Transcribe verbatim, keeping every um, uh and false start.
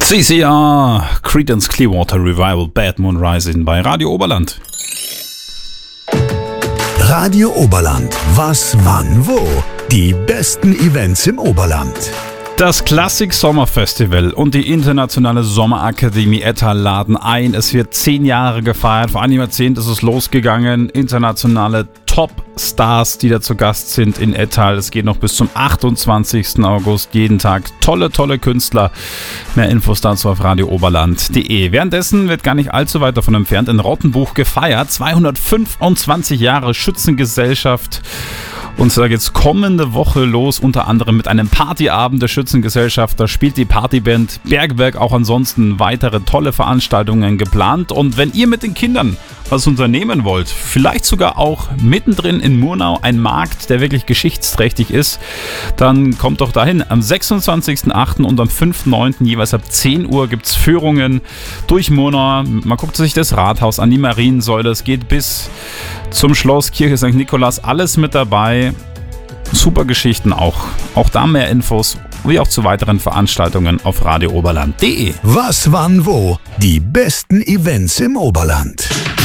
C C R, Creedence Clearwater Revival, Bad Moon Rising bei Radio Oberland. Radio Oberland. Was, wann, wo? Die besten Events im Oberland. Das Klassik Sommerfestival und die Internationale Sommerakademie Ettal laden ein. Es wird zehn Jahre gefeiert. Vor einem Jahrzehnt ist es losgegangen. Internationale Top-Stars, die da zu Gast sind in Ettal. Es geht noch bis zum achtundzwanzigsten August. Jeden Tag tolle, tolle Künstler. Mehr Infos dazu auf radio oberland punkt de. Währenddessen wird gar nicht allzu weit davon entfernt in Rottenbuch gefeiert. zweihundertfünfundzwanzig Jahre Schützengesellschaft. Und da geht's kommende Woche los, unter anderem mit einem Partyabend der Schützengesellschaft. Da spielt die Partyband Bergwerk, auch ansonsten weitere tolle Veranstaltungen geplant. Und wenn ihr mit den Kindern was unternehmen wollt, vielleicht sogar auch mittendrin in Murnau ein Markt, der wirklich geschichtsträchtig ist, dann kommt doch dahin. Am sechsundzwanzigsten achten und am fünften neunten jeweils ab zehn Uhr gibt's Führungen durch Murnau. Man guckt sich das Rathaus an, die Mariensäule. Es geht bis zum Schloss Kirche Sankt Nikolaus. Alles mit dabei. Super Geschichten auch. Auch da mehr Infos wie auch zu weiteren Veranstaltungen auf radio oberland punkt de. Was, wann, wo? Die besten Events im Oberland.